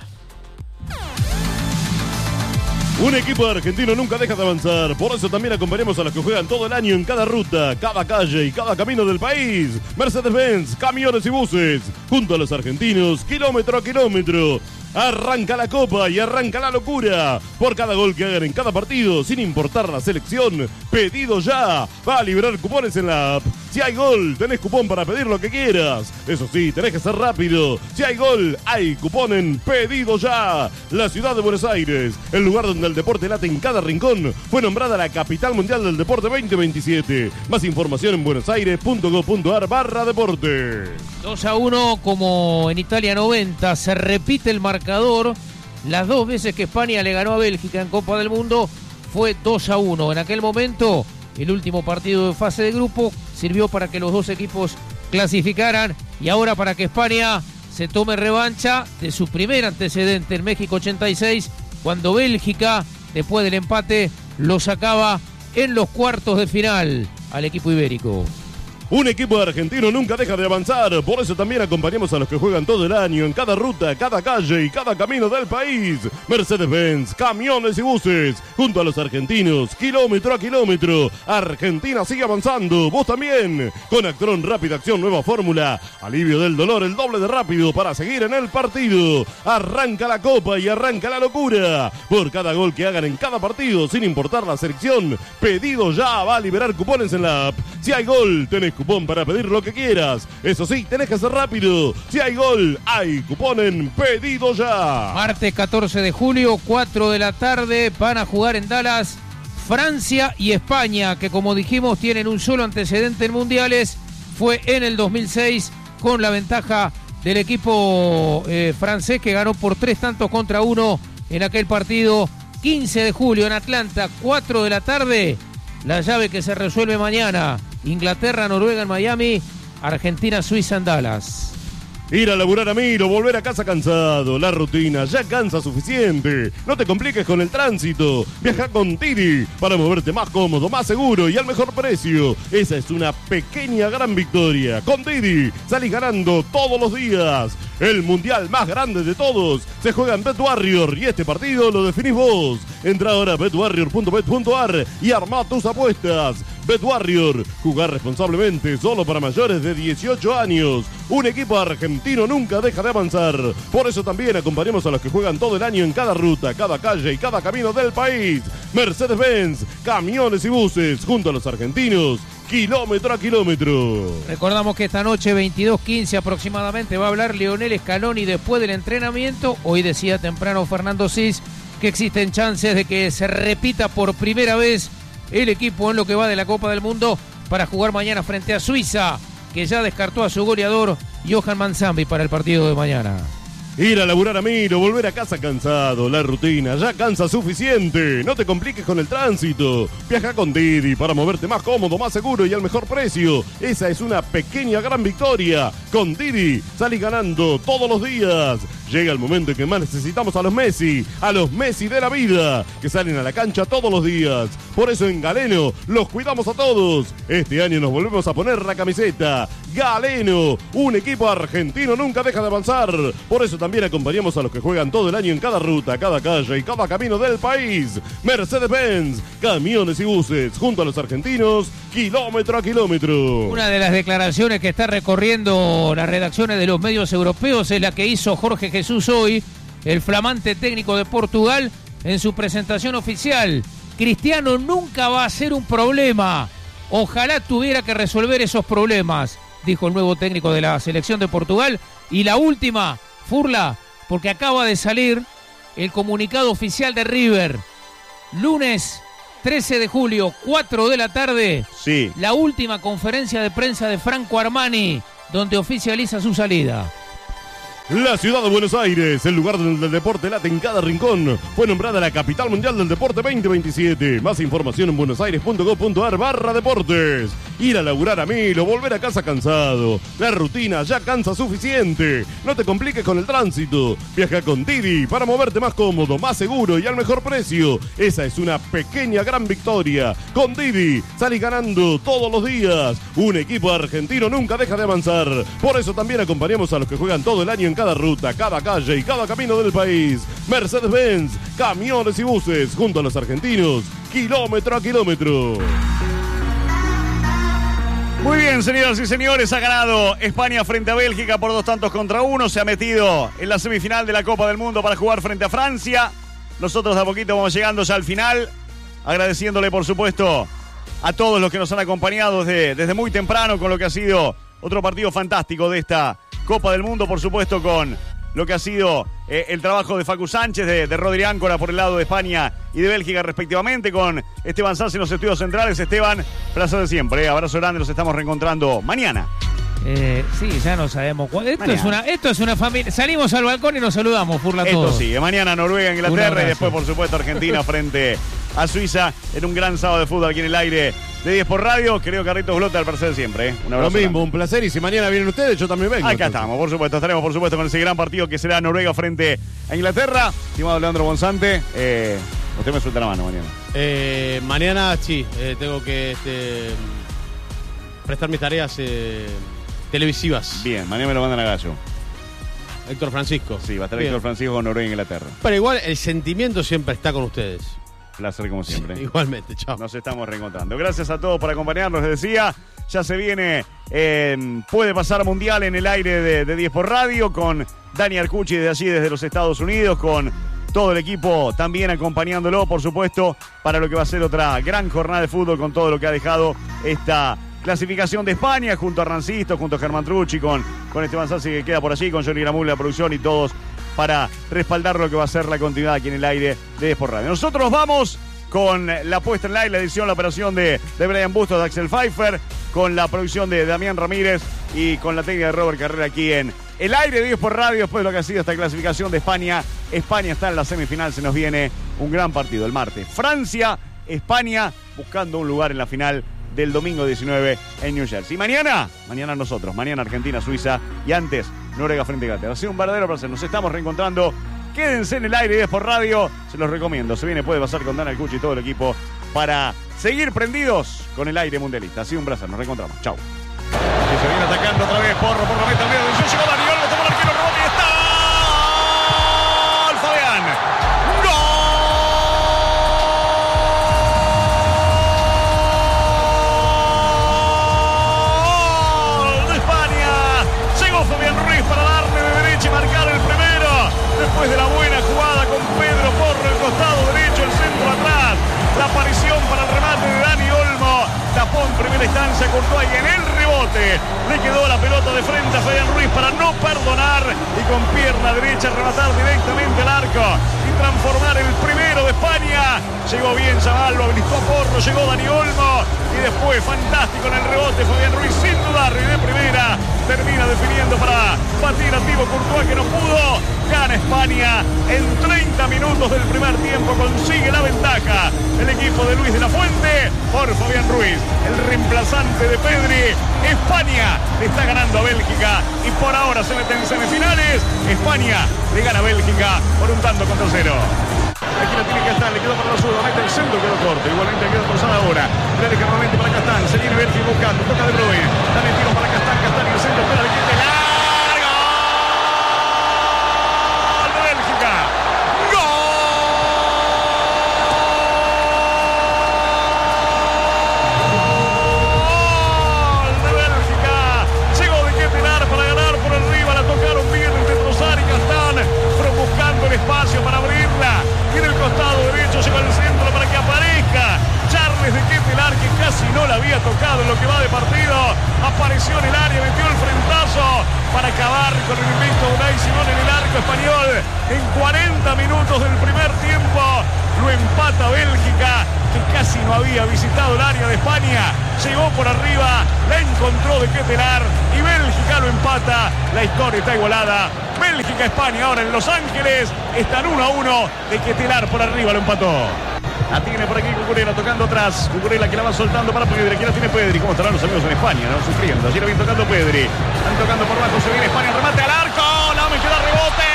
Un equipo argentino nunca deja de avanzar, por eso también acompañamos a los que juegan todo el año en cada ruta, cada calle y cada camino del país. Mercedes-Benz, camiones y buses, junto a los argentinos, kilómetro a kilómetro. Arranca la Copa y arranca la locura. Por cada gol que hagan en cada partido, sin importar la selección, pedido ya. Va a liberar cupones en la app. Si hay gol, tenés cupón para pedir lo que quieras. Eso sí, tenés que ser rápido. Si hay gol, hay cupón en Pedido Ya. La ciudad de Buenos Aires, el lugar donde el deporte late en cada rincón, fue nombrada la capital mundial del deporte veinte veintisiete. Más información en buenosaires.gov.ar barra deporte. dos a uno como en Italia noventa. Se repite el marcador. Las dos veces que España le ganó a Bélgica en Copa del Mundo fue dos a uno. En aquel momento, el último partido de fase de grupo sirvió para que los dos equipos clasificaran y ahora para que España se tome revancha de su primer antecedente en México ochenta y seis, cuando Bélgica, después del empate, lo sacaba en los cuartos de final al equipo ibérico. Un equipo argentino nunca deja de avanzar, por eso también acompañamos a los que juegan todo el año en cada ruta, cada calle y cada camino del país. Mercedes-Benz, camiones y buses, junto a los argentinos, kilómetro a kilómetro. Argentina sigue avanzando, vos también. Con Actron Rápida Acción Nueva Fórmula, alivio del dolor, el doble de rápido para seguir en el partido. Arranca la Copa y arranca la locura. Por cada gol que hagan en cada partido, sin importar la selección, Pedido Ya va a liberar cupones en la app. Si hay gol, tenés cupón para pedir lo que quieras. Eso sí, tenés que ser rápido. Si hay gol, hay cupón en Pedido Ya. Martes catorce de julio, cuatro de la tarde, van a jugar en Dallas Francia y España, que como dijimos tienen un solo antecedente en mundiales. Fue en el dos mil seis con la ventaja del equipo eh, francés, que ganó por tres tantos contra uno en aquel partido. quince de julio en Atlanta, cuatro de la tarde. La llave que se resuelve mañana. Inglaterra, Noruega en Miami, Argentina, Suiza en Dallas. Ir a laburar a Miro, volver a casa cansado. La rutina ya cansa suficiente. No te compliques con el tránsito. Viaja con Didi para moverte más cómodo, más seguro y al mejor precio. Esa es una pequeña gran victoria. Con Didi salís ganando todos los días. El mundial más grande de todos se juega en Bet Warrior y este partido lo definís vos. Entra ahora a bet warrior punto bet punto ar y armá tus apuestas. Bet Warrior, jugar responsablemente, solo para mayores de dieciocho años. Un equipo argentino nunca deja de avanzar. Por eso también acompañamos a los que juegan todo el año en cada ruta, cada calle y cada camino del país. Mercedes-Benz, camiones y buses, junto a los argentinos, kilómetro a kilómetro. Recordamos que esta noche, veintidós quince aproximadamente, va a hablar Lionel Scaloni después del entrenamiento. Hoy decía temprano Fernando Cis que existen chances de que se repita por primera vez el equipo en lo que va de la Copa del Mundo para jugar mañana frente a Suiza, que ya descartó a su goleador Johan Manzambi para el partido de mañana. Ir a laburar a Miro, volver a casa cansado, la rutina ya cansa suficiente. No te compliques con el tránsito. Viaja con Didi para moverte más cómodo, más seguro y al mejor precio. Esa es una pequeña gran victoria. Con Didi salís ganando todos los días. Llega el momento en que más necesitamos a los Messi, a los Messi de la vida, que salen a la cancha todos los días. Por eso en Galeno los cuidamos a todos. Este año nos volvemos a poner la camiseta. Galeno, un equipo argentino nunca deja de avanzar. Por eso también acompañamos a los que juegan todo el año en cada ruta, cada calle y cada camino del país. Mercedes-Benz, camiones y buses, junto a los argentinos, kilómetro a kilómetro. Una de las declaraciones que está recorriendo las redacciones de los medios europeos es la que hizo Jorge Jesús hoy, el flamante técnico de Portugal, en su presentación oficial. Cristiano nunca va a ser un problema. Ojalá tuviera que resolver esos problemas. dijo el nuevo técnico de la selección de Portugal. Y la última, Furla, porque acaba de salir el comunicado oficial de River. Lunes trece de julio, cuatro de la tarde. Sí. La última conferencia de prensa de Franco Armani, donde oficializa su salida. La ciudad de Buenos Aires, el lugar donde el deporte late en cada rincón, fue nombrada la capital mundial del deporte veinte veintisiete. Más información en buenosaires.gov.ar barra deportes. Ir a laburar a mil o volver a casa cansado. La rutina ya cansa suficiente. No te compliques con el tránsito. Viaja con Didi para moverte más cómodo, más seguro y al mejor precio. Esa es una pequeña gran victoria. Con Didi salís ganando todos los días. Un equipo argentino nunca deja de avanzar. Por eso también acompañamos a los que juegan todo el año en cada ruta, cada calle y cada camino del país. Mercedes-Benz, camiones y buses, junto a los argentinos, kilómetro a kilómetro. Muy bien, señoras y señores, ha ganado España frente a Bélgica por dos tantos contra uno. Se ha metido en la semifinal de la Copa del Mundo para jugar frente a Francia. Nosotros de a poquito vamos llegando ya al final, agradeciéndole por supuesto a todos los que nos han acompañado desde, desde muy temprano con lo que ha sido otro partido fantástico de esta Copa del Mundo, por supuesto, con lo que ha sido eh, el trabajo de Facu Sánchez, de, de Rodri Áncora por el lado de España y de Bélgica respectivamente, con Esteban Sanz en los estudios centrales. Esteban, placer de siempre, eh. Abrazo grande, nos estamos reencontrando mañana. Eh, sí, ya no sabemos cuál. Esto es una, esto es una familia. Salimos al balcón y nos saludamos, Furla, Esto todos. sí, mañana Noruega, Inglaterra y después, por supuesto, Argentina frente a Suiza en un gran sábado de fútbol aquí en el aire de diez por Radio. Creo que Carlitos Glota, al parecer siempre. ¿eh? Un Lo abrazo mismo, grande. un placer. Y si mañana vienen ustedes, yo también vengo. Acá entonces. estamos, por supuesto. Estaremos, por supuesto, con ese gran partido que será Noruega frente a Inglaterra. Estimado Leandro Bonsante, eh, usted me suelta la mano mañana. Eh, mañana sí, eh, tengo que este, prestar mis tareas eh, televisivas. Bien, mañana me lo mandan a Gallo. Héctor Francisco. Sí, va a estar Bien. Héctor Francisco con Noruega e Inglaterra. Pero igual el sentimiento siempre está con ustedes. Placer como siempre. Sí, igualmente, chao. Nos estamos reencontrando. Gracias a todos por acompañarnos. Les decía, ya se viene eh, Puede Pasar Mundial en el aire de, de diez por Radio con Dani Arcucci desde allí, desde los Estados Unidos, con todo el equipo también acompañándolo, por supuesto, para lo que va a ser otra gran jornada de fútbol con todo lo que ha dejado esta clasificación de España, junto a Rancisto, junto a Germán Trucci, con, con Esteban Sassi que queda por allí, con Johnny Gramul, la producción y todos para respaldar lo que va a ser la continuidad aquí en el aire de diez por Radio. Nosotros vamos con la puesta en live, la edición, la operación de, de Brian Bustos, de Axel Pfeiffer, con la producción de Damián Ramírez y con la técnica de Robert Carrera aquí en el aire de diez por Radio, después de lo que ha sido esta clasificación de España. España está en la semifinal, se nos viene un gran partido el martes. Francia, España, buscando un lugar en la final del domingo diecinueve en New Jersey. Y mañana, mañana nosotros, mañana Argentina, Suiza y antes Noruega frente a Inglaterra. Ha sido un verdadero placer, nos estamos reencontrando. Quédense en el aire diez por Radio, se los recomiendo. Se viene Puede Pasar con Dan Alcucci y todo el equipo para seguir prendidos con el aire mundialista. Ha sido un placer, nos reencontramos. Chau. Y se viene atacando otra vez Porro, Porro mete al medio. Atención, llegó Daniel, lo tomó el arquero, rebote y está. ¡Gol, Fabián! ¡Gol de España! Llegó Fabián Ruiz para darle de derecha y marcar el primero. Después de la buena jugada con Pedro Porro, el costado derecho, el centro atrás. La aparición para el remate de Dani Olmo. Tapó en primera instancia, cortó ahí en el rebote. Le quedó la pelota de frente a Fabián Ruiz para no perdonar y con pierna derecha rematar directamente al arco y transformar el primero de España. Llegó bien Chaval, lo habilitó a Porro, llegó Dani Olmo y después fantástico en el rebote Fabián Ruiz sin dudar y de primera termina definiendo para batir a Thibaut Courtois que no pudo. Gana España en treinta minutos del primer tiempo, consigue la ventaja el equipo de Luis de la Fuente por Fabián Ruiz, el reemplazante de Pedri. España le está ganando a Bélgica y por ahora se mete en semifinales. España le gana a Bélgica por un tanto contra cero. Aquí la tiene Castán, le quedó para los zurdos, mete el centro, quedó corto, igualmente quedó cruzada ahora. Le deja nuevamente para Castán, se viene Bélgica buscando, toca de Bruyne, dale el tiro para Castán, Castán y el centro, espera de quite, largo. ¡Gol de Bélgica! ¡Gol de Bélgica! Llegó de Ketelar para ganar por arriba, la tocaron bien entre Trossard y Castán, fueron buscando el espacio para abrirla. Y en el costado derecho llegó al centro para que aparezca Charles de Ketelar, que casi no la había tocado en lo que va de partido. apareció en el área, metió el frentazo para acabar con el invicto Unai Simón en el arco español. En cuarenta minutos del primer tiempo lo empata Bélgica, que casi no había visitado el área de España. Llegó por arriba, la encontró de Ketelar y Bélgica lo empata. La historia está igualada. Bélgica-España ahora en Los Ángeles. Están uno a uno. De Ketelar por arriba lo empató. La tiene por aquí Cucurella tocando atrás. Cucurella que la va soltando para Pedri. Aquí la tiene Pedri. ¿Cómo estarán los amigos en España? ¿No? Sufriendo. Allí la viene tocando Pedri. Están tocando por abajo. Se viene España. Remate al arco. La me queda rebote.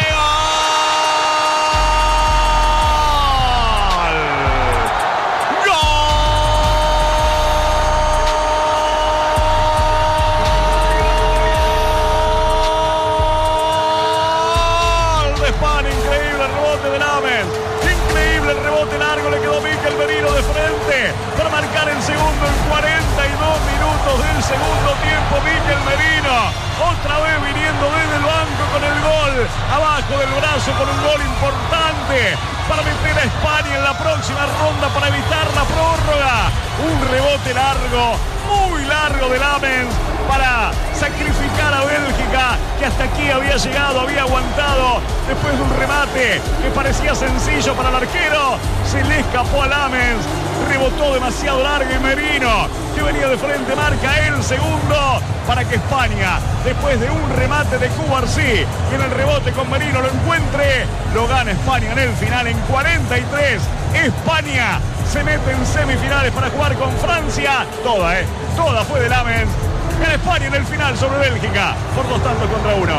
Para marcar el segundo en cuarenta y dos minutos del segundo tiempo, Mikel Merino, otra vez viniendo desde el banco con el gol, abajo del brazo con un gol importante para meter a España en la próxima ronda para evitar la prórroga. Un rebote largo, muy largo de Lamens para sacrificar a Bélgica, que hasta aquí había llegado, había aguantado después de un remate que parecía sencillo para el arquero. Se le escapó a Lamens, rebotó demasiado largo y Merino, que venía de frente, marca el segundo para que España, después de un remate de Cubarsí y en el rebote con Merino lo encuentre, lo gana España en el final en cuarenta y tres. España se mete en semifinales para jugar con Francia. Toda, eh, toda fue de Lamens. En España en el final sobre Bélgica por dos tantos contra uno.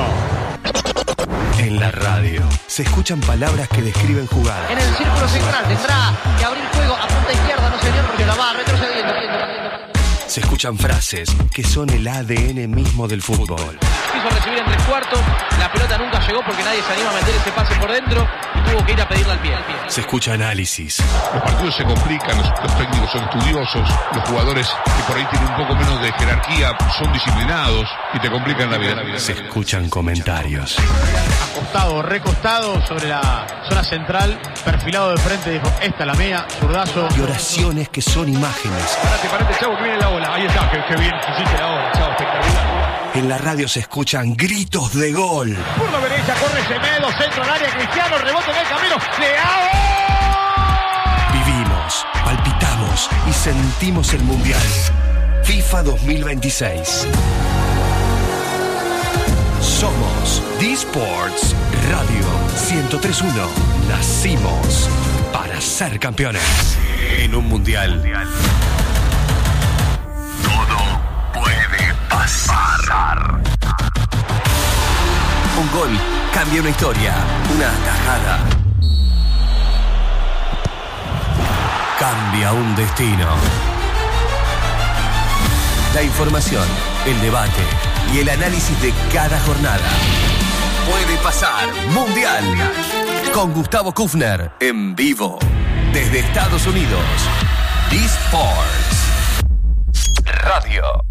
En la radio se escuchan palabras que describen jugadas. En el círculo central tendrá que abrir juego a punta izquierda, no señor, porque la va retrocediendo. Se escuchan frases que son el A D N mismo del fútbol. Quiso recibir en tres cuartos, la pelota nunca llegó porque nadie se anima a meter ese pase por dentro y tuvo que ir a pedirle al pie. Al pie. Se escucha análisis. Los partidos se complican, los, los técnicos son estudiosos, los jugadores que por ahí tienen un poco menos de jerarquía son disciplinados y te complican la vida. La vida se la vida. Escuchan comentarios. Acostado, recostado sobre la zona central, perfilado de frente, dijo, esta es la mía, zurdazo. Y oraciones que son imágenes. Parate, parate, chavo, que viene la bola. Ahí está, que, que bien hiciste la bola, chavo, espectacular. En la radio se escuchan gritos de gol. Por la derecha corre Semedo, centro al área, Cristiano, rebote en el camino. ¡Leao! Vivimos, palpitamos y sentimos el Mundial. FIFA dos mil veintiséis. Somos D-Sports Radio ciento tres punto uno. Nacimos para ser campeones. En un Mundial. Todo puede pasar. Un gol cambia una historia, una tajada. Cambia un destino. La información, el debate y el análisis de cada jornada. Puede pasar Mundial con Gustavo Kufner en vivo desde Estados Unidos. D-Sports Radio.